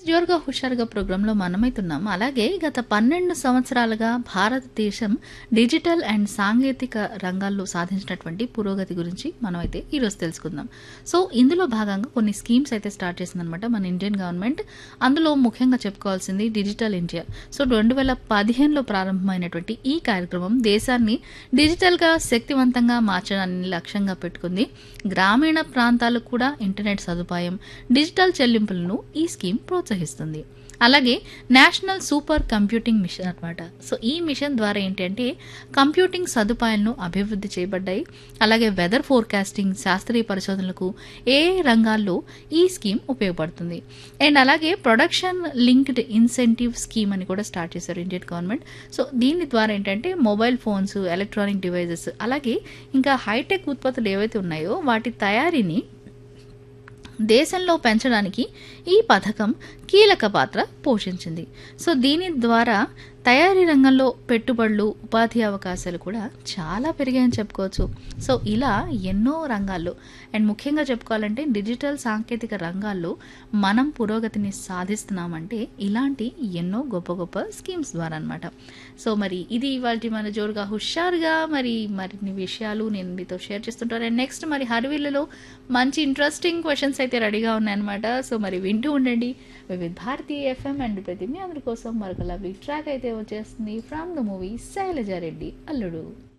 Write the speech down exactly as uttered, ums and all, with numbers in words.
జోరుగా హుషారుగా ప్రోగ్రాంలో మనమైతున్నాం. అలాగే గత పన్నెండు సంవత్సరాలుగా భారతదేశం డిజిటల్ అండ్ సాంకేతిక రంగాల్లో సాధించినటువంటి పురోగతి గురించి మనమైతే ఈరోజు తెలుసుకుందాం. సో ఇందులో భాగంగా కొన్ని స్కీమ్స్ అయితే స్టార్ట్ చేసిందనమాట మన ఇండియన్ గవర్నమెంట్. అందులో ముఖ్యంగా చెప్పుకోవాల్సింది డిజిటల్ ఇండియా. సో రెండు వేల పదిహేనులో ప్రారంభమైనటువంటి ఈ కార్యక్రమం దేశాన్ని డిజిటల్గా శక్తివంతంగా మార్చడాన్ని లక్ష్యంగా పెట్టుకుంది. గ్రామీణ ప్రాంతాలకు కూడా ఇంటర్నెట్ సదుపాయం, డిజిటల్ చెల్లింపులను ఈ స్కీమ్ ప్రోత్సహిస్తుంది. అలాగే నేషనల్ సూపర్ కంప్యూటింగ్ మిషన్ అన్నమాట. సో ఈ మిషన్ ద్వారా ఏంటంటే కంప్యూటింగ్ సదుపాయాలను అభివృద్ధి చేయబడ్డాయి. అలాగే వెదర్ ఫోర్కాస్టింగ్, శాస్త్రీయ పరిశోధనలకు ఏ రంగాల్లో ఈ స్కీమ్ ఉపయోగపడుతుంది. అండ్ అలాగే ప్రొడక్షన్ లింక్డ్ ఇన్సెంటివ్ స్కీమ్ అని కూడా స్టార్ట్ చేశారు ఇండియన్ గవర్నమెంట్. సో దీని ద్వారా ఏంటంటే మొబైల్ ఫోన్స్, ఎలక్ట్రానిక్ డివైజెస్, అలాగే ఇంకా హైటెక్ ఉత్పత్తులు ఏవైతే ఉన్నాయో వాటి తయారీని దేశంలో పెంచడానికి ఈ పథకం కీలక పాత్ర పోషించింది. సో దీని ద్వారా తయారీ రంగంలో పెట్టుబడులు, ఉపాధి అవకాశాలు కూడా చాలా పెరిగాయని చెప్పుకోవచ్చు. సో ఇలా ఎన్నో రంగాల్లో అండ్ ముఖ్యంగా చెప్పుకోవాలంటే డిజిటల్ సాంకేతిక రంగాల్లో మనం పురోగతిని సాధిస్తున్నామంటే ఇలాంటి ఎన్నో గొప్ప గొప్ప స్కీమ్స్ ద్వారా అనమాట. సో మరి ఇది ఇవాళ మన జోరుగా హుషారుగా మరి మరిన్ని విషయాలు నేను మీతో షేర్ చేస్తుంటాను. అండ్ నెక్స్ట్ మరి హరివిల్లులో మంచి ఇంట్రెస్టింగ్ క్వశ్చన్స్ అయితే రెడీగా ఉన్నాయన్నమాట. సో మరి వింటూ ఉండండి వివిధ భారతీ ఎఫ్ఎం. అండ్ ప్రతి మీ అందరి కోసం మరొక లవ్లీ ట్రాక్ అయితే వచ్చేస్తుంది ఫ్రమ్ ద మూవీ శైలజారెడ్డి అల్లుడు.